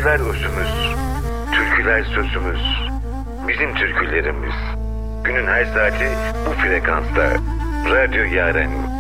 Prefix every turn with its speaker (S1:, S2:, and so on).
S1: Türküler özümüz, türküler sözümüz, bizim türkülerimiz. Günün her saati bu frekansta. Radyo Yaren.